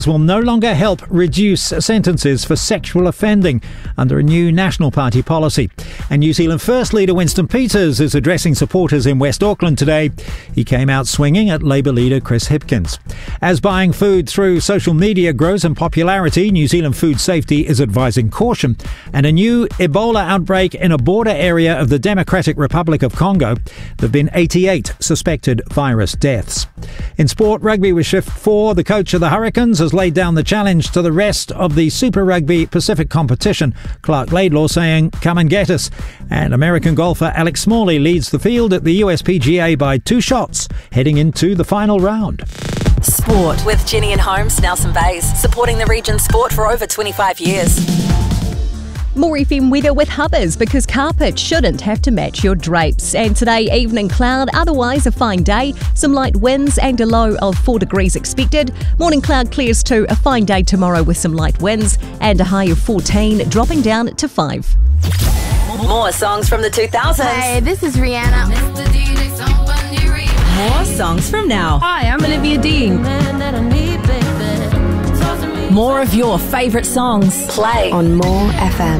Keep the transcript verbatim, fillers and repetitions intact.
will no longer help reduce sentences for sexual offending under a new National Party policy. And New Zealand First leader Winston Peters is addressing supporters in West Auckland today. He came out swinging at Labour leader Chris Hipkins. As buying food through social media grows in popularity, New Zealand Food Safety is advising caution. And a new Ebola outbreak in a border area of the Democratic Republic of Congo. There have been eighty-eight suspected virus deaths. In sport, rugby with Shift four, the coach of the Hurricanes has laid down the challenge to the rest of the Super Rugby Pacific competition. Clark Laidlaw saying, come and get us. And American golfer Alex Smalley leads the field at the U S P G A by two shots, heading into the final round. Sport with Jenny and Holmes, Nelson Bays, supporting the region's sport for over twenty-five years. More F M weather with Hubbers, because carpet shouldn't have to match your drapes. And today, evening cloud, otherwise a fine day. Some light winds and a low of four degrees expected. Morning cloud clears to a fine day tomorrow with some light winds and a high of fourteen, dropping down to five. More songs from the two thousands. Hey, this is Rihanna. More songs from now. Hi, I'm Olivia Dean. More of your favourite songs. Play On More F M.